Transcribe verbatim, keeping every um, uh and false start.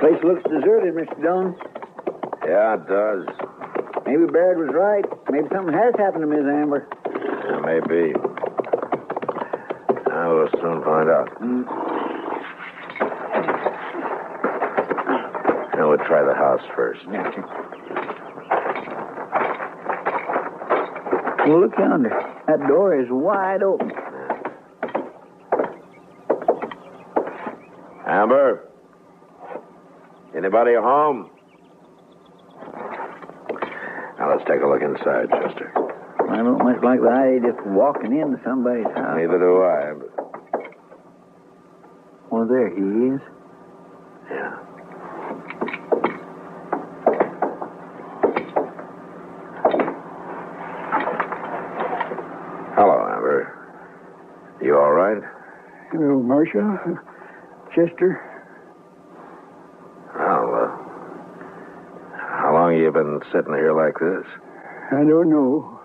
Place looks deserted, Mister Dillon. Yeah, it does. Maybe Baird was right. Maybe something has happened to Miss Amber. Yeah, maybe. I will soon find out. Mm. Now we'll try the house first. Yes, sir. Well, look yonder. That door is wide open. Amber? Anybody home? Now let's take a look inside, Chester. I don't much like the idea of walking into somebody's house. Neither do I. But... Well, there he is. Yeah. Hello, Amber. You all right? Hello, Marshal. Chester. Well, uh, how long you been sitting here like this? I don't know.